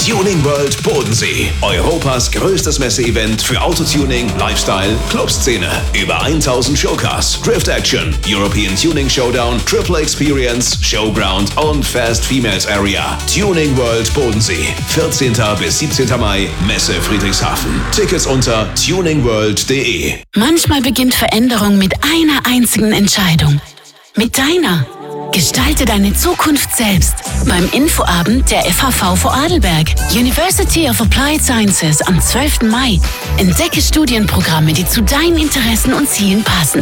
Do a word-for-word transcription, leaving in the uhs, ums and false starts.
Tuning World Bodensee. Europas größtes Messeevent für Autotuning, Lifestyle, Clubszene. Über tausend Showcars, Drift Action, European Tuning Showdown, Triple Experience, Showground und Fast Females Area. Tuning World Bodensee. vierzehnten bis siebzehnten Mai, Messe Friedrichshafen. Tickets unter tuningworld punkt de. Manchmal beginnt Veränderung mit einer einzigen Entscheidung. Mit deiner. Gestalte deine Zukunft selbst. Beim Infoabend der F H V Vorarlberg, University of Applied Sciences am zwölften Mai. Entdecke Studienprogramme, die zu deinen Interessen und Zielen passen.